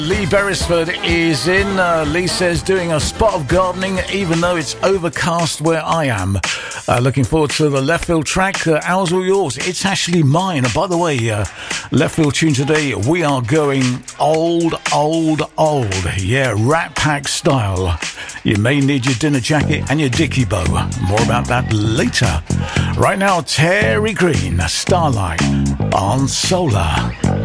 Lee Beresford is in. Lee says doing a spot of gardening even though it's overcast where I am. Looking forward to the left field track. Ours or yours? It's actually mine. By the way, left field tune today, we are going old. Yeah, Rat Pack style. You may need your dinner jacket and your dicky bow. More about that later. Right now, Terry Green, Starlight on Solar.